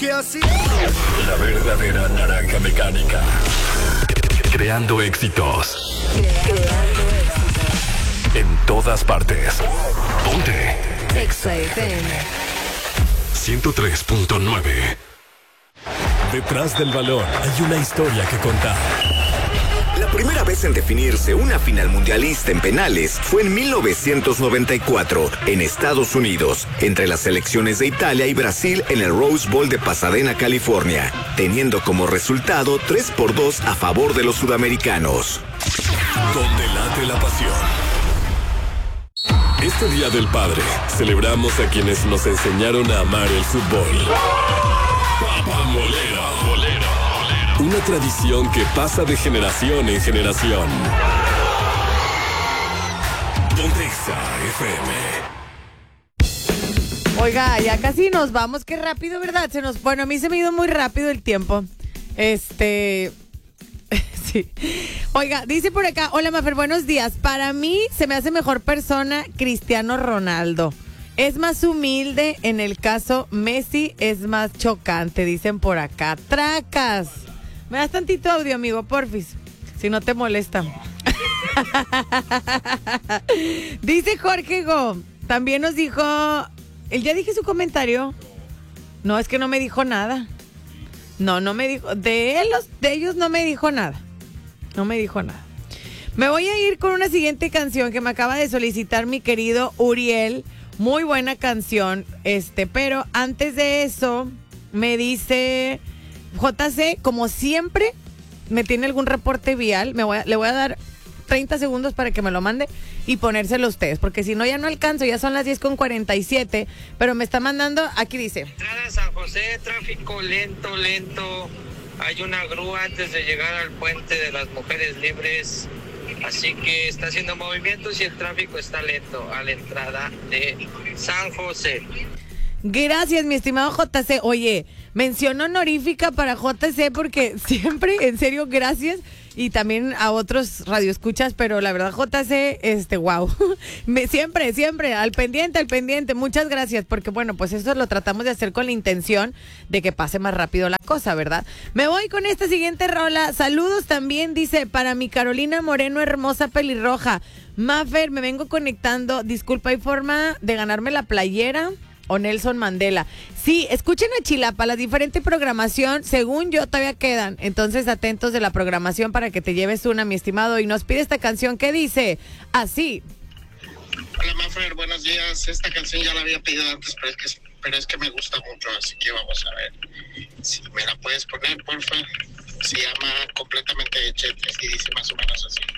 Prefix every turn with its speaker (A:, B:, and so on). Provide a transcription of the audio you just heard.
A: ¿Qué así?
B: La verdadera naranja mecánica. Creando éxitos. En todas partes. Ponte.
C: Exa FM
B: 103.9. Detrás del balón hay una historia que contar.
D: La primera vez en definirse una final mundialista en penales fue en 1994, en Estados Unidos, entre las selecciones de Italia y Brasil en el Rose Bowl de Pasadena, California, teniendo como resultado 3-2 a favor de los sudamericanos.
B: Donde late la pasión. Este Día del Padre, celebramos a quienes nos enseñaron a amar el fútbol. Papamolera. Una tradición que pasa de generación en generación. Ponte Exa FM.
C: Oiga, ya casi nos vamos, qué rápido, ¿verdad? Bueno, a mí se me ha ido muy rápido el tiempo. Sí. Oiga, dice por acá, hola Mafer, buenos días. Para mí se me hace mejor persona Cristiano Ronaldo. Es más humilde, en el caso Messi es más chocante, dicen por acá. Tracas. ¿Me das tantito audio, amigo, porfis? Si no te molesta. Dice Jorge Go, también nos dijo... ¿Él ya dije su comentario? No, es que no me dijo nada. No me dijo... De ellos no me dijo nada. No me dijo nada. Me voy a ir con una siguiente canción que me acaba de solicitar mi querido Uriel. Muy buena canción, pero antes de eso me dice... JC, como siempre, me tiene algún reporte vial. Le voy a dar 30 segundos para que me lo mande y ponérselo a ustedes, porque si no ya no alcanzo, ya son las 10:47, pero me está mandando, aquí dice.
E: Entrada a San José, tráfico lento. Hay una grúa antes de llegar al puente de las Mujeres Libres, así que está haciendo movimientos y el tráfico está lento a la entrada de San José.
C: Gracias, mi estimado JC. Oye, mención honorífica para JC porque siempre, en serio, gracias. Y también a otros radioescuchas, pero la verdad, JC, wow. Siempre, al pendiente. Muchas gracias, porque bueno, pues eso lo tratamos de hacer con la intención de que pase más rápido la cosa, ¿verdad? Me voy con esta siguiente rola. Saludos también, dice, para mi Carolina Moreno, hermosa pelirroja. Mafer, me vengo conectando. Disculpa, ¿hay forma de ganarme la playera? O Nelson Mandela. Sí, escuchen a Chilapa, la diferente programación, según yo todavía quedan, entonces atentos de la programación para que te lleves una, mi estimado, y nos pide esta canción que dice así.
F: Hola Mafer, buenos días. Esta canción ya la había pedido antes, pero es que me gusta mucho, así que vamos a ver si me la puedes poner, porfa. Se llama Completamente de Chetes y dice más o menos así.